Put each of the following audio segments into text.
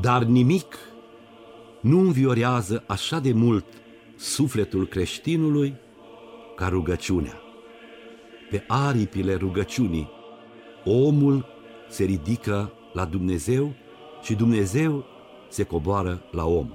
Dar nimic nu înviorează așa de mult sufletul creștinului ca rugăciunea. Pe aripile rugăciunii, omul se ridică la Dumnezeu și Dumnezeu se coboară la om.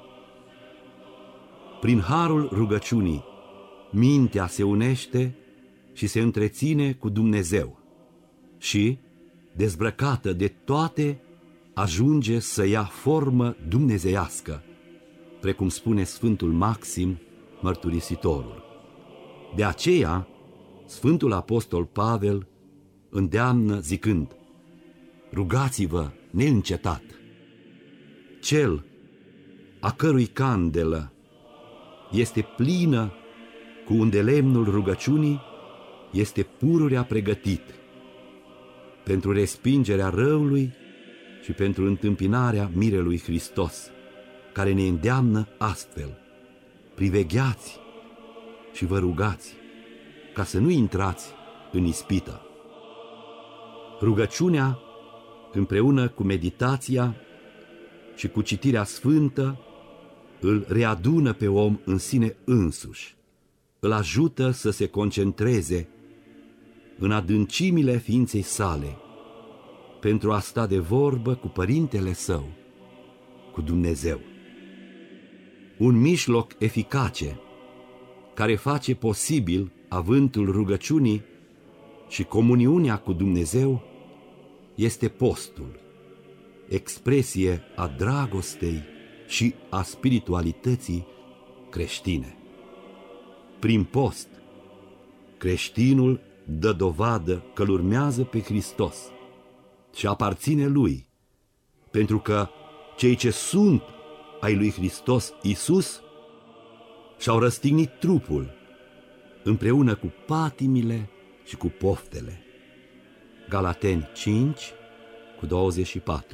Prin harul rugăciunii, mintea se unește și se întreține cu Dumnezeu și, dezbrăcată de toate, ajunge să ia formă dumnezeiască, precum spune Sfântul Maxim, mărturisitorul. De aceea, Sfântul Apostol Pavel îndeamnă zicând: rugați-vă neîncetat. Cel a cărui candelă este plină cu undelemnul rugăciunii este pururea pregătit pentru respingerea răului și pentru întâmpinarea mirelui Hristos, care ne îndeamnă astfel: privegheați și vă rugați ca să nu intrați în ispită. Rugăciunea, împreună cu meditația și cu citirea sfântă, îl readună pe om în sine însuși, îl ajută să se concentreze în adâncimile ființei sale pentru a sta de vorbă cu Părintele Său, cu Dumnezeu. Un mijloc eficace care face posibil avântul rugăciunii și comuniunea cu Dumnezeu este postul, expresie a dragostei și a spiritualității creștine. Prin post, creștinul dă dovadă că îl urmează pe Hristos și aparține Lui, pentru că cei ce sunt ai lui Hristos Iisus și-au răstignit trupul împreună cu patimile și cu poftele. Galateni 5:24.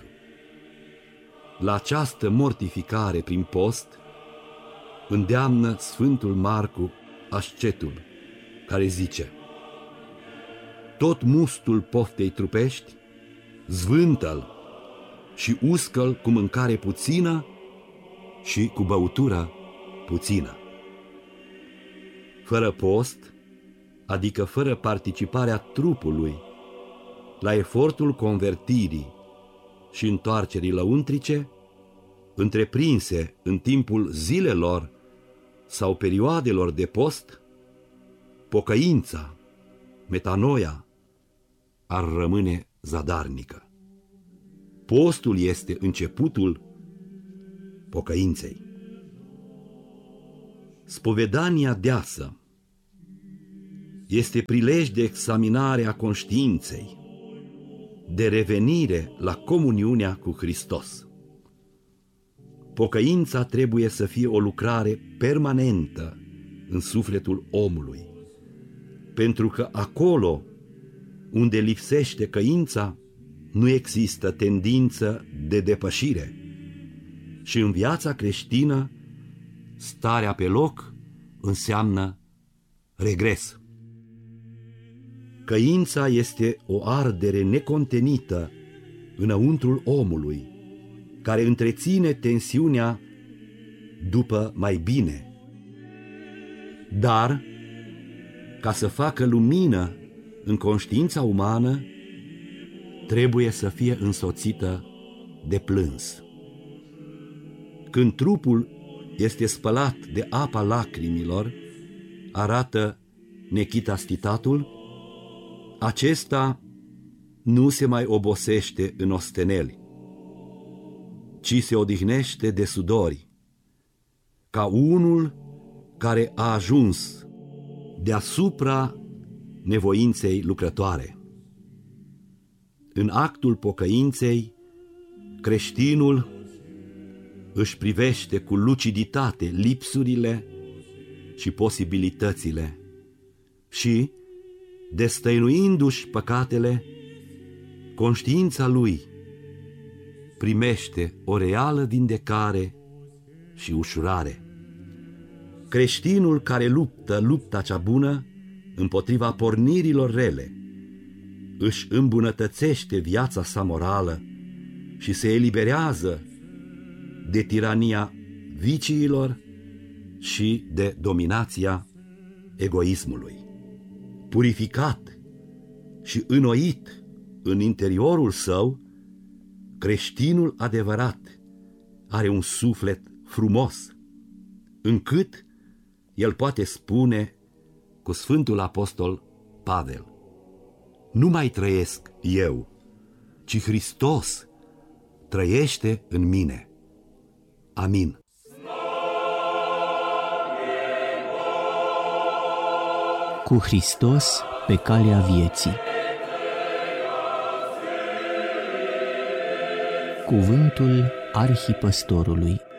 La această mortificare prin post îndeamnă Sfântul Marcu Ascetul, care zice: tot mustul poftei trupești zvântă-l și uscă-l cu mâncare puțină și cu băutură puțină. Fără post, adică fără participarea trupului la efortul convertirii și întoarcerii lăuntrice, întreprinse în timpul zilelor sau perioadelor de post, pocăința, metanoia, ar rămâne zadarnică. Postul este începutul pocăinței. Spovedania deasă este prilej de examinare a conștiinței, de revenire la comuniunea cu Hristos. Pocăința trebuie să fie o lucrare permanentă în sufletul omului, pentru că acolo unde lipsește căința, nu există tendință de depășire și în viața creștină starea pe loc înseamnă regres. Căința este o ardere necontenită înăuntrul omului, care întreține tensiunea după mai bine. Dar, ca să facă lumină în conștiința umană, trebuie să fie însoțită de plâns. Când trupul este spălat de apa lacrimilor, arată Nechitastitatul, acesta nu se mai obosește în osteneli, ci se odihnește de sudori, ca unul care a ajuns deasupra nevoinței lucrătoare. În actul pocăinței, creștinul își privește cu luciditate lipsurile și posibilitățile și, destăinuindu-și păcatele, conștiința lui primește o reală vindecare și ușurare. Creștinul care luptă lupta cea bună împotriva pornirilor rele își îmbunătățește viața sa morală și se eliberează de tirania viciilor și de dominația egoismului. Purificat și înnoit în interiorul său, creștinul adevărat are un suflet frumos, încât el poate spune cu Sfântul Apostol Pavel: nu mai trăiesc eu, ci Hristos trăiește în mine. Amin. Cu Hristos pe calea vieții. Cuvântul Arhipăstorului.